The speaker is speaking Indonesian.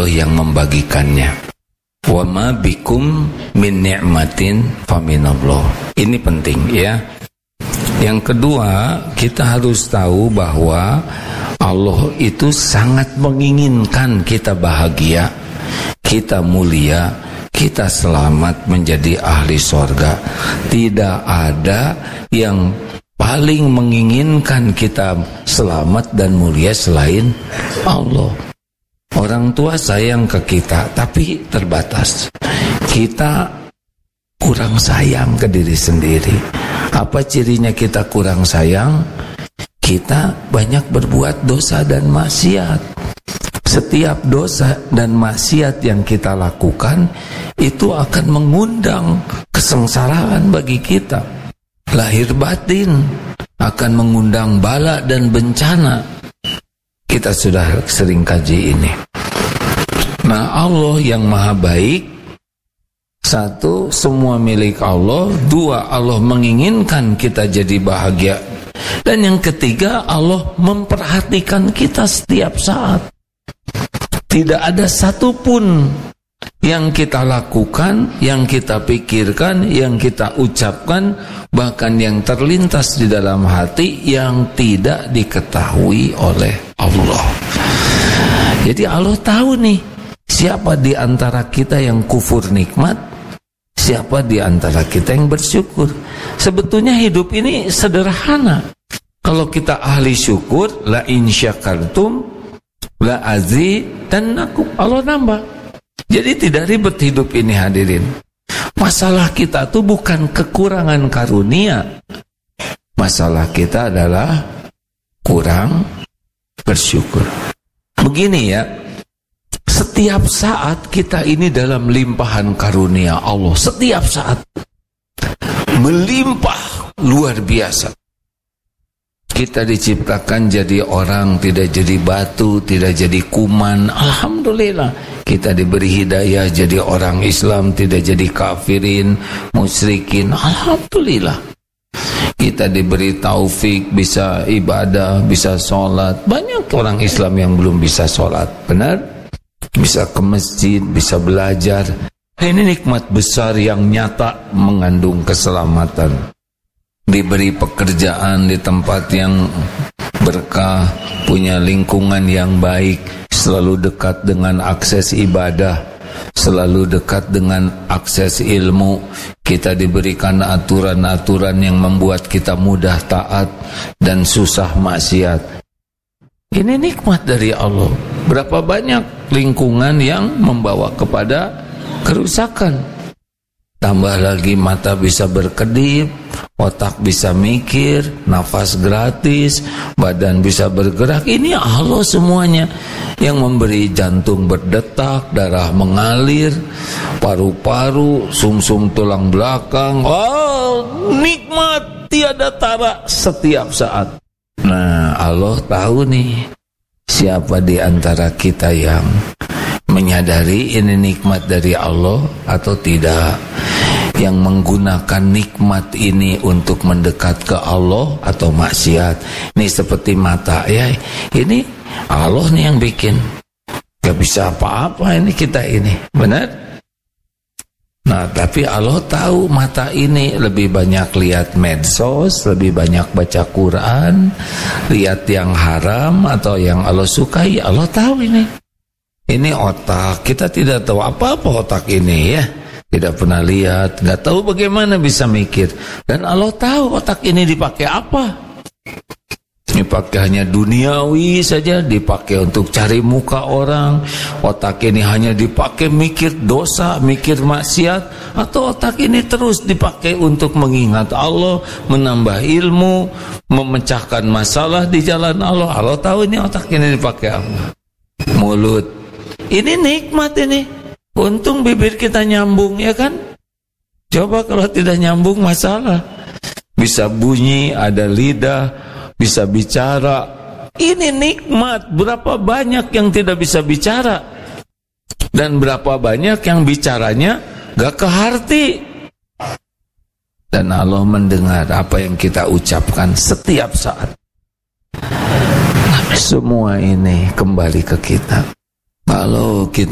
yang membagikannya. Wa ma bikum min ni'matin faminallah. Ini penting ya. Yang kedua, kita harus tahu bahwa Allah itu sangat menginginkan kita bahagia, kita mulia, kita selamat menjadi ahli surga. Tidak ada yang paling menginginkan kita selamat dan mulia selain Allah. Orang tua sayang ke kita, tapi terbatas. Kita kurang sayang ke diri sendiri. Apa cirinya kita kurang sayang? Kita banyak berbuat dosa dan maksiat. Setiap dosa dan maksiat yang kita lakukan itu akan mengundang kesengsaraan bagi kita. Lahir batin akan mengundang bala dan bencana. Kita sudah sering kaji ini. Nah, Allah yang maha baik, satu, semua milik Allah. Dua, Allah menginginkan kita jadi bahagia. Dan yang ketiga, Allah memperhatikan kita setiap saat. Tidak ada satupun yang kita lakukan, yang kita pikirkan, yang kita ucapkan, bahkan yang terlintas di dalam hati yang tidak diketahui oleh Allah. Jadi Allah tahu nih, siapa di antara kita yang kufur nikmat, siapa di antara kita yang bersyukur. Sebetulnya hidup ini sederhana. Kalau kita ahli syukur, la in syakartum la azidannakum, Allah nambah. Jadi tidak ribet hidup ini, hadirin. Masalah kita tuh bukan kekurangan karunia. Masalah kita adalah kurang bersyukur. Begini ya, setiap saat kita ini dalam limpahan karunia Allah. Setiap saat melimpah luar biasa. Kita diciptakan jadi orang, tidak jadi batu, tidak jadi kuman. Alhamdulillah. Kita diberi hidayah jadi orang Islam, tidak jadi kafirin, musyrikin. Alhamdulillah. Kita diberi taufik, bisa ibadah, bisa sholat. Banyak orang Islam yang belum bisa sholat, benar? Bisa ke masjid, bisa belajar. Ini nikmat besar yang nyata mengandung keselamatan. Diberi pekerjaan di tempat yang berkah, punya lingkungan yang baik, selalu dekat dengan akses ibadah, selalu dekat dengan akses ilmu. Kita diberikan aturan-aturan yang membuat kita mudah taat dan susah maksiat. Ini nikmat dari Allah. Berapa banyak lingkungan yang membawa kepada kerusakan. Tambah lagi mata bisa berkedip, otak bisa mikir, nafas gratis, badan bisa bergerak. Ini Allah semuanya yang memberi jantung berdetak, darah mengalir, paru-paru, sumsum tulang belakang. Oh, nikmat tiada tara setiap saat. Nah, Allah tahu nih siapa di antara kita yang menyadari ini nikmat dari Allah atau tidak, yang menggunakan nikmat ini untuk mendekat ke Allah atau maksiat. Ini seperti mata ya, ini Allah nih yang bikin, gak bisa apa-apa ini kita ini, benar? Nah, tapi Allah tahu mata ini lebih banyak lihat medsos, lebih banyak baca Quran, lihat yang haram atau yang Allah sukai. Allah tahu ini. Ini otak, kita tidak tahu apa-apa otak ini ya. Tidak pernah lihat, gak tahu bagaimana bisa mikir. Dan Allah tahu otak ini dipakai apa. Dipakai hanya duniawi saja, dipakai untuk cari muka orang. Otak ini hanya dipakai mikir dosa, mikir maksiat. Atau otak ini terus dipakai untuk mengingat Allah, menambah ilmu, memecahkan masalah di jalan Allah. Allah tahu ini otak ini dipakai apa. Mulut, ini nikmat ini. Untung bibir kita nyambung, ya kan? Coba kalau tidak nyambung, masalah. Bisa bunyi, ada lidah, bisa bicara. Ini nikmat. Berapa banyak yang tidak bisa bicara, dan berapa banyak yang bicaranya gak ke hati. Dan Allah mendengar apa yang kita ucapkan setiap saat. Semua ini kembali ke kita. Kalau kita